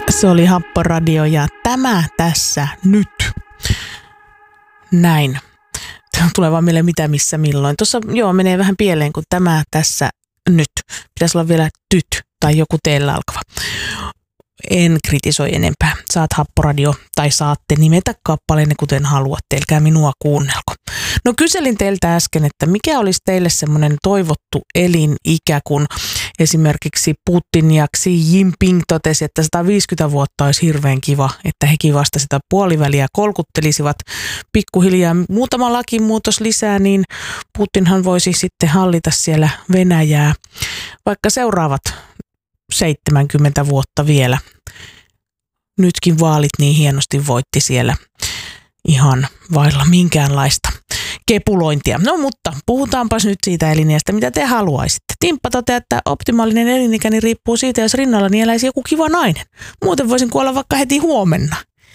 Se oli Happoradio ja tämä tässä nyt. Näin. Tulee vaan mieleen mitä, missä, milloin. Tuossa menee vähän pieleen, kun tämä tässä nyt. Pitäisi olla vielä tyt tai joku teillä alkava. En kritisoi enempää. Saat Happoradio tai saatte nimetä kappaleenne kuten haluatte. Elkää minua kuunnelko. No kyselin teiltä äsken, että mikä olisi teille semmoinen toivottu elinikä, kun esimerkiksi Putin ja Xi Jinping totesi, että 150 vuotta olisi hirveän kiva, että hekin vasta sitä puoliväliä kolkuttelisivat pikkuhiljaa. Muutama lakimuutos lisää, niin Putinhan voisi sitten hallita siellä Venäjää vaikka seuraavat 70 vuotta vielä. Nytkin vaalit niin hienosti voitti siellä ihan vailla minkäänlaista kepulointia. No mutta puhutaanpas nyt siitä eliniästä, mitä te haluaisitte. Timppa toteaa, että optimaalinen elinikäni riippuu siitä, jos rinnallani eläisi joku kiva nainen. Muuten voisin kuolla vaikka heti huomenna.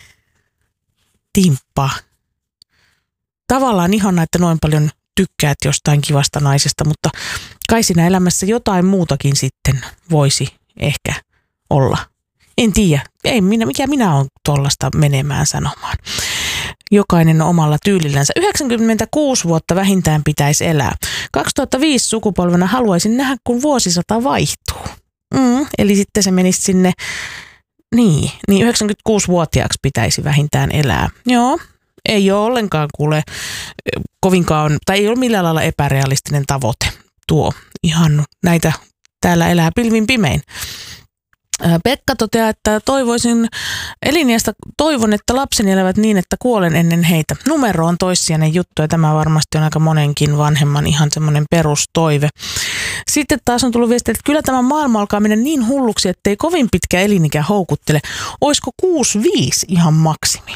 Timppa. Tavallaan ihanaa, että noin paljon tykkäät jostain kivasta naisesta, mutta kai siinä elämässä jotain muutakin sitten voisi ehkä olla. En tiedä. Mikä minä olen tuollaista menemään sanomaan. Jokainen on omalla tyylillänsä. 96 vuotta vähintään pitäisi elää. 2005 sukupolvena haluaisin nähdä, kun vuosisata vaihtuu. Eli sitten se menisi sinne, niin 96-vuotiaaksi pitäisi vähintään elää. Joo, ei ole ollenkaan kuule kovinkaan, tai ei ole millään lailla epärealistinen tavoite tuo. Ihan näitä täällä elää pilvin pimein. Pekka toteaa, että toivon, että lapseni elävät niin, että kuolen ennen heitä. Numero on toissijainen juttu ja tämä varmasti on aika monenkin vanhemman ihan semmoinen perustoive. Sitten taas on tullut viesti, että kyllä tämä maailma alkaa mennä niin hulluksi, ettei kovin pitkä elinikä houkuttele. Olisiko 65 ihan maksimi?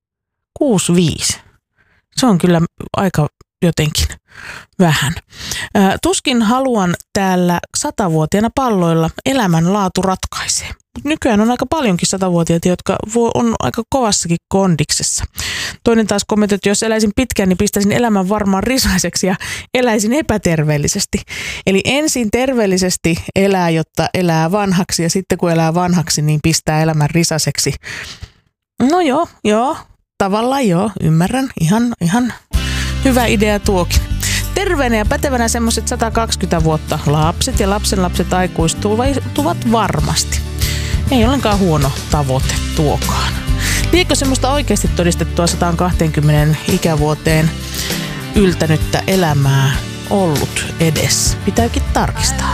65. Se on kyllä aika jotenkin vähän. Tuskin haluan täällä 100-vuotiaana palloilla, elämänlaatu ratkaisee. Nykyään on aika paljonkin 100-vuotiaita, jotka on aika kovassakin kondiksessa. Toinen taas kommentoi, että jos eläisin pitkään, niin pistäisin elämän varmaan risaiseksi ja eläisin epäterveellisesti. Eli ensin terveellisesti elää, jotta elää vanhaksi ja sitten kun elää vanhaksi, niin pistää elämän risaiseksi. No joo, tavallaan joo, ymmärrän, ihan hyvä idea tuokin. Terveenä ja pätevänä semmoiset 120 vuotta lapset ja lapsenlapset aikuistuvat varmasti. Ei ollenkaan huono tavoite tuokaan. Liekö semmoista oikeasti todistettua 120 ikävuoteen yltänyttä elämää ollut edes? Pitääkin tarkistaa.